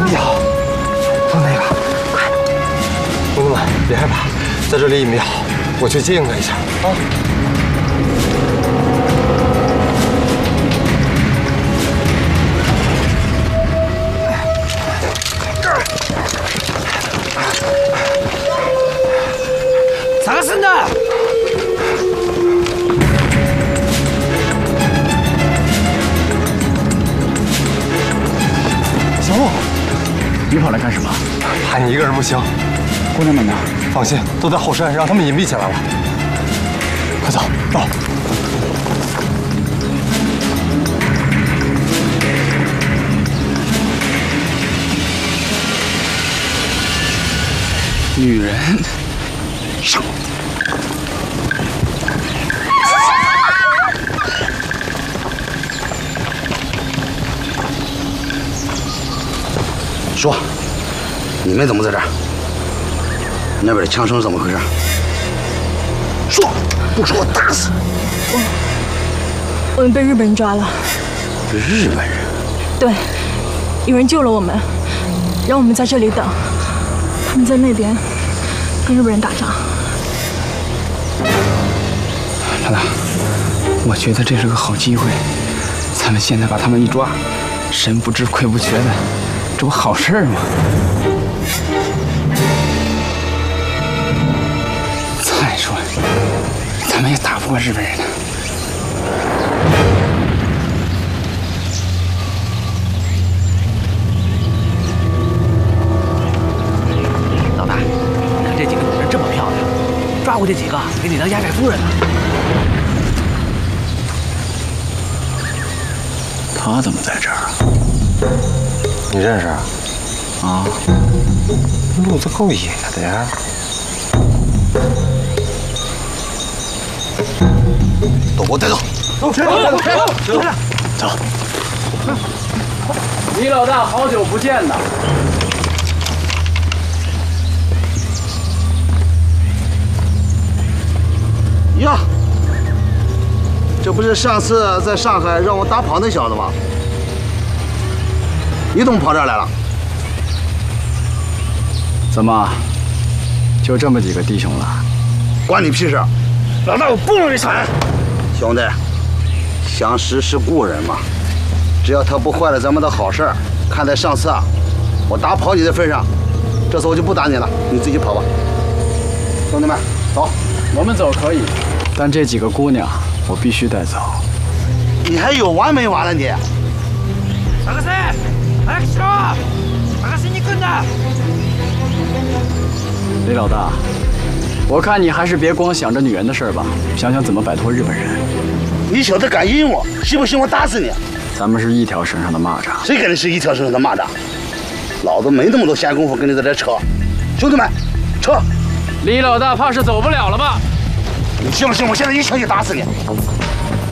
你好，从那个，快！兄弟们，别害怕，在这里也没好，我去接应他一下啊。 咋个事呢？ 小孟， 你跑来干什么？ 怕你一个人不行。 姑娘们呢？ 放心，都在后山，让他们隐蔽起来了。快走，走。 女人，上！ 说，你们怎么在这儿？那边的枪声是怎么回事？说，不说我打死！ 我们被日本人抓了。 日本人？ 对，有人救了我们，让我们在这里等。他们在那边跟日本人打仗。 老大，我觉得这是个好机会，咱们现在把他们一抓，神不知鬼不觉的，这不好事吗？再说，咱们也打不过日本人呢。 老大，你看这几个女人这么漂亮，抓过去几个给你当压寨夫人呢。 他怎么在这儿啊？ 你认识啊？ 啊， 路子够野的呀！ 都给我带走！ 走。李老大，好久不见呐！ 呀，这不是上次在上海让我打跑那小子吗？你怎么跑这儿来了？ 怎么，就这么几个弟兄了？ 关你屁事！老大，我不容易惨。兄弟，相识是故人嘛，只要他不坏了咱们的好事儿，看在上次啊，我打跑你的份上，这次我就不打你了，你自己跑吧。兄弟们，走。 我们走可以，但这几个姑娘我必须带走。 你还有完没完了你？ 哪个谁？哎，说，哪个是你跟的？ 李老大，我看你还是别光想着女人的事儿吧，想想怎么摆脱日本人。 你小子敢阴我，信不信我打死你？ 咱们是一条绳上的蚂蚱。 谁跟你是一条绳上的蚂蚱？老子没那么多闲工夫跟你在这扯。兄弟们，撤！ 李老大怕是走不了了吧？ 你信不信我现在一枪就打死你？